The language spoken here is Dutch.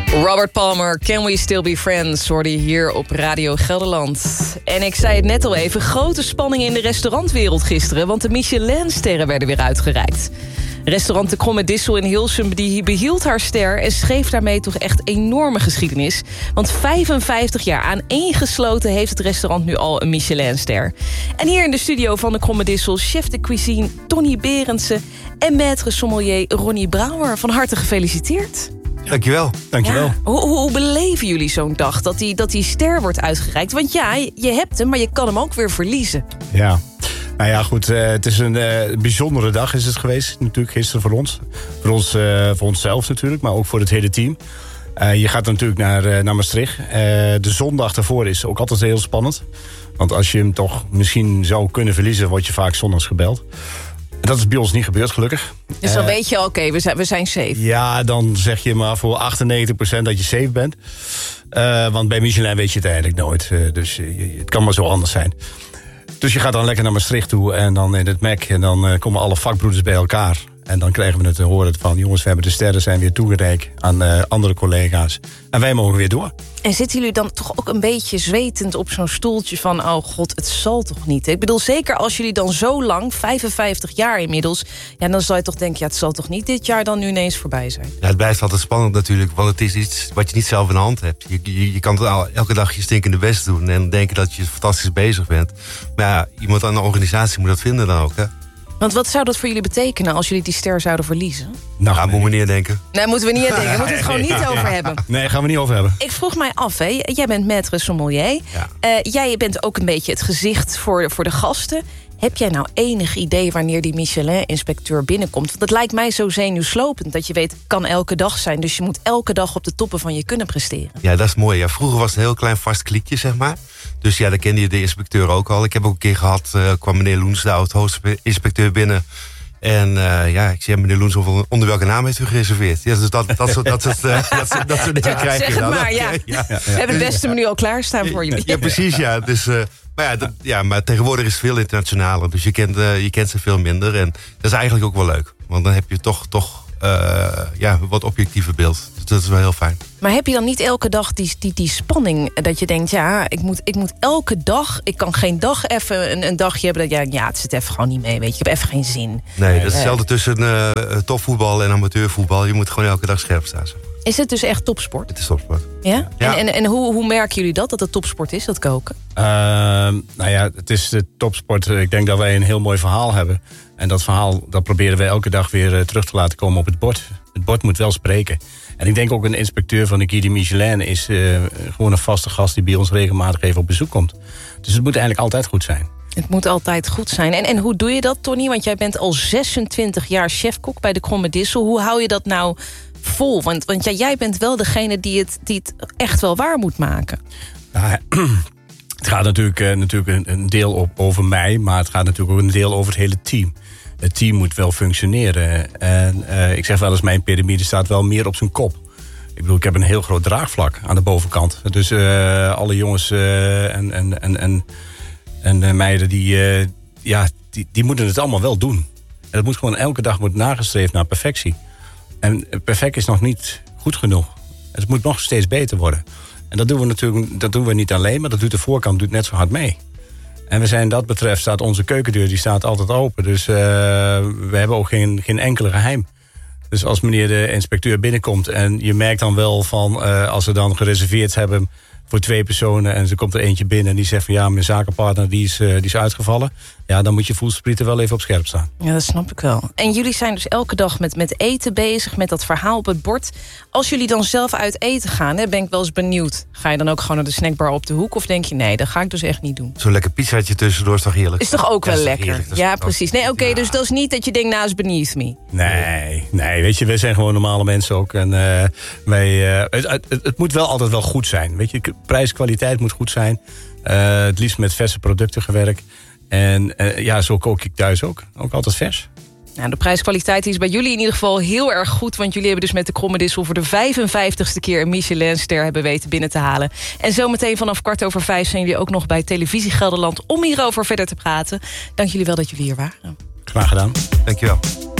Robert Palmer, Can We Still Be Friends, hoorde je hier op Radio Gelderland. En ik zei het net al even, grote spanning in de restaurantwereld gisteren, want de Michelin-sterren werden weer uitgereikt. Restaurant De Kromme Dissel in Hilsum die behield haar ster en schreef daarmee toch echt enorme geschiedenis. Want 55 jaar aaneengesloten heeft het restaurant nu al een Michelin-ster. En hier in de studio van De Kromme Dissel, chef de cuisine Tony Berendsen en maître sommelier Ronnie Brouwer. Van harte gefeliciteerd. Dankjewel. Dankjewel. Ja, hoe beleven jullie zo'n dag dat die ster wordt uitgereikt? Want ja, je hebt hem, maar je kan hem ook weer verliezen. Ja. Nou ja, goed, het is een bijzondere dag is het geweest. Natuurlijk gisteren voor ons. Voor onszelf natuurlijk, maar ook voor het hele team. Je gaat natuurlijk naar Maastricht. De zondag daarvoor is ook altijd heel spannend. Want als je hem toch misschien zou kunnen verliezen, word je vaak zondags gebeld. Dat is bij ons niet gebeurd, gelukkig. Dus dan weet je, oké, we zijn safe. Ja, dan zeg je maar voor 98% dat je safe bent. Want bij Michelin weet je het eigenlijk nooit. Dus het kan maar zo anders zijn. Dus je gaat dan lekker naar Maastricht toe en dan in het MEC. En dan komen alle vakbroeders bij elkaar. En dan krijgen we het te horen van, jongens, we hebben de sterren zijn weer toegereikt aan andere collega's. En wij mogen weer door. En zitten jullie dan toch ook een beetje zwetend op zo'n stoeltje van, oh god, het zal toch niet? Ik bedoel, zeker als jullie dan zo lang, 55 jaar inmiddels, ja, dan zal je toch denken, ja, het zal toch niet dit jaar dan nu ineens voorbij zijn? Ja, het blijft altijd spannend natuurlijk, want het is iets wat je niet zelf in de hand hebt. Je kan elke dag je stinkende best doen en denken dat je fantastisch bezig bent. Maar ja, iemand aan de organisatie moet dat vinden dan ook, hè? Want wat zou dat voor jullie betekenen als jullie die ster zouden verliezen? Nou, moet me niet aan denken. Nee, moeten we niet aan denken. We moeten het gewoon niet over hebben. Nee, gaan we niet over hebben. Ik vroeg mij af, hè. Jij bent maître sommelier. Ja. Jij bent ook een beetje het gezicht voor de gasten. Heb jij nou enig idee wanneer die Michelin-inspecteur binnenkomt? Want het lijkt mij zo zenuwslopend dat je weet, het kan elke dag zijn. Dus je moet elke dag op de toppen van je kunnen presteren. Ja, dat is mooi. Ja, vroeger was het een heel klein vast kliekje, zeg maar. Dus ja, daar kende je de inspecteur ook al. Ik heb ook een keer gehad, kwam meneer Loens, de oud-hoofdinspecteur, binnen. En ik zei, meneer Loens, onder welke naam heeft u gereserveerd? Ja, dus dat soort dingen krijg je dan. Maar, ja. We hebben het beste menu al klaarstaan voor jullie. Ja, precies, ja. Dus, maar tegenwoordig is het veel internationaler. Dus je kent ze veel minder. En dat is eigenlijk ook wel leuk. Want dan heb je toch wat objectiever beeld. Dus dat is wel heel fijn. Maar heb je dan niet elke dag die spanning dat je denkt, ja, ik moet elke dag, ik kan geen dag even een dagje hebben dat het zit even gewoon niet mee, weet je, ik heb even geen zin. Nee, dat is hetzelfde tussen topvoetbal en amateurvoetbal. Je moet gewoon elke dag scherp staan. Is het dus echt topsport? Het is topsport. Ja? En hoe merken jullie dat het topsport is, dat koken? Het is de topsport. Ik denk dat wij een heel mooi verhaal hebben. En dat verhaal, dat proberen wij elke dag weer terug te laten komen op het bord. Het bord moet wel spreken. En ik denk ook een inspecteur van de Guide Michelin is gewoon een vaste gast die bij ons regelmatig even op bezoek komt. Dus het moet eigenlijk altijd goed zijn. Het moet altijd goed zijn. En hoe doe je dat, Tony? Want jij bent al 26 jaar chefkok bij De Kromme Dissel. Hoe hou je dat nou vol? Want jij bent wel degene die het echt wel waar moet maken. Nou, het gaat natuurlijk een deel over mij, maar het gaat natuurlijk ook een deel over het hele team. Het team moet wel functioneren. En ik zeg wel eens, mijn piramide staat wel meer op zijn kop. Ik bedoel, ik heb een heel groot draagvlak aan de bovenkant. Dus alle jongens en meiden die moeten het allemaal wel doen. En dat moet gewoon elke dag nagestreefd naar perfectie. En perfect is nog niet goed genoeg. Het moet nog steeds beter worden. En dat doen we niet alleen, maar dat doet de voorkant net zo hard mee. En we zijn dat betreft, staat onze keukendeur die staat altijd open. Dus we hebben ook geen enkele geheim. Dus als meneer de inspecteur binnenkomt en je merkt dan wel van, als ze dan gereserveerd hebben voor 2 personen en er komt er eentje binnen en die zegt van ja, mijn zakenpartner die is uitgevallen. Ja, dan moet je voelsprieten wel even op scherp staan. Ja, dat snap ik wel. En jullie zijn dus elke dag met eten bezig, met dat verhaal op het bord. Als jullie dan zelf uit eten gaan, ben ik wel eens benieuwd. Ga je dan ook gewoon naar de snackbar op de hoek of denk je nee, dat ga ik dus echt niet doen? Zo'n lekker pizzaatje tussendoor is toch heerlijk? Is toch ook wel lekker? Ja, precies. Nee, oké, dus dat is niet dat je denkt, nou is beneath me. Nee, weet je, wij zijn gewoon normale mensen ook. En het moet wel altijd wel goed zijn. Weet je, prijs-kwaliteit moet goed zijn. Het liefst met verse producten gewerkt. En zo kook ik thuis ook. Ook altijd vers. Nou, de prijskwaliteit is bij jullie in ieder geval heel erg goed. Want jullie hebben dus met de Kromme Dissel voor de 55ste keer een Michelin-ster hebben weten binnen te halen. En zometeen vanaf 5:15 zijn jullie ook nog bij Televisie Gelderland om hierover verder te praten. Dank jullie wel dat jullie hier waren. Graag gedaan. Dankjewel.